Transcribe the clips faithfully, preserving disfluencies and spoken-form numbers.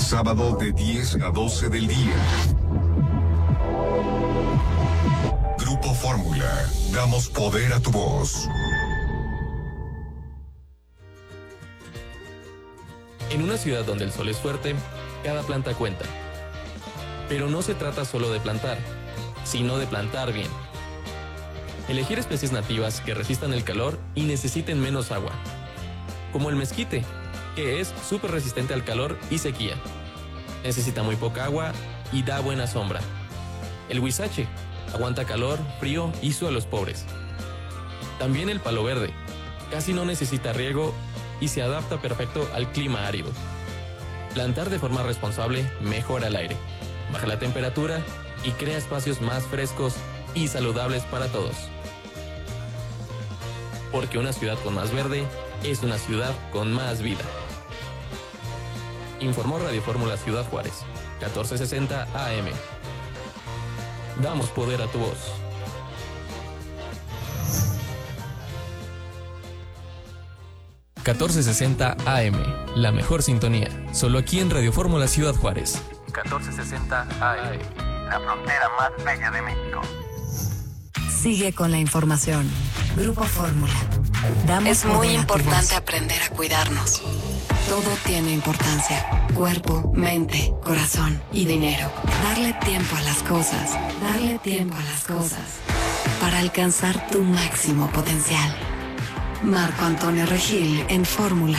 Sábado de diez a doce del día. Grupo Fórmula. Damos poder a tu voz. En una ciudad donde el sol es fuerte, cada planta cuenta. Pero no se trata solo de plantar, sino de plantar bien. Elegir especies nativas que resistan el calor y necesiten menos agua. Como el mezquite, que es súper resistente al calor y sequía. Necesita muy poca agua y da buena sombra. El huizache aguanta calor, frío y suelos pobres. También el palo verde, casi no necesita riego y se adapta perfecto al clima árido. Plantar de forma responsable mejora el aire, baja la temperatura y crea espacios más frescos y saludables para todos. Porque una ciudad con más verde es una ciudad con más vida. Informó Radio Fórmula Ciudad Juárez, catorce sesenta A M. Damos poder a tu voz. catorce sesenta A M, la mejor sintonía. Solo aquí en Radio Fórmula Ciudad Juárez. catorce sesenta A M, la frontera más bella de México. Sigue con la información. Grupo Fórmula. Damos es muy importante a aprender a cuidarnos. Todo tiene importancia. Cuerpo, mente, corazón y dinero. Darle tiempo a las cosas. Darle tiempo a las cosas. Para alcanzar tu máximo potencial. Marco Antonio Regil en Fórmula.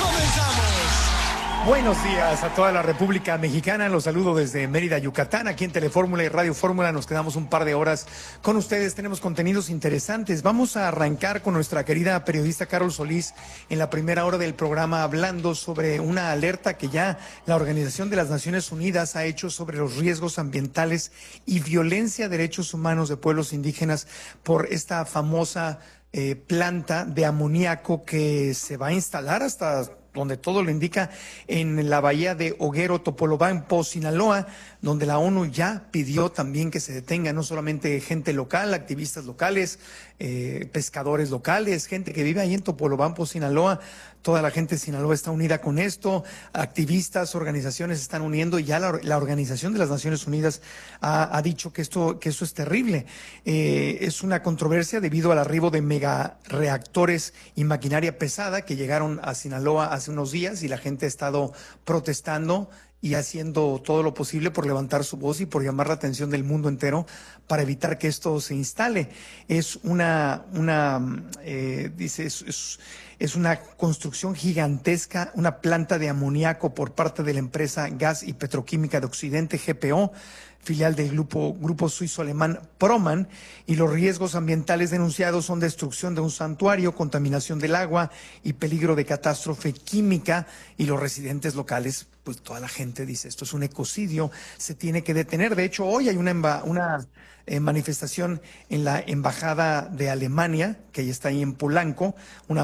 Buenos días a toda la República Mexicana. Los saludo desde Mérida, Yucatán. Aquí en Telefórmula y Radio Fórmula nos quedamos un par de horas con ustedes. Tenemos contenidos interesantes. Vamos a arrancar con nuestra querida periodista Carol Solís en la primera hora del programa hablando sobre una alerta que ya la Organización de las Naciones Unidas ha hecho sobre los riesgos ambientales y violencia a derechos humanos de pueblos indígenas por esta famosa eh, planta de amoníaco que se va a instalar hasta donde todo lo indica, en la bahía de Oguero, Topolobampo, Sinaloa, donde la ONU ya pidió también que se detenga no solamente gente local, activistas locales, eh, pescadores locales, gente que vive ahí en Topolobampo, Sinaloa. Toda la gente de Sinaloa está unida con esto, activistas, organizaciones se están uniendo y ya la, la Organización de las Naciones Unidas ha, ha dicho que esto, que esto es terrible. Eh, es una controversia debido al arribo de megareactores y maquinaria pesada que llegaron a Sinaloa hace unos días y la gente ha estado protestando y haciendo todo lo posible por levantar su voz y por llamar la atención del mundo entero para evitar que esto se instale. Es una, una eh, dice, es, es, es una construcción gigantesca, una planta de amoníaco por parte de la empresa Gas y Petroquímica de Occidente, G P O, filial del grupo, grupo suizo-alemán Proman, y los riesgos ambientales denunciados son destrucción de un santuario, contaminación del agua y peligro de catástrofe química, y los residentes locales, pues toda la gente dice, esto es un ecocidio, se tiene que detener. De hecho, hoy hay una, una eh, manifestación en la Embajada de Alemania, que ya está ahí en Polanco, una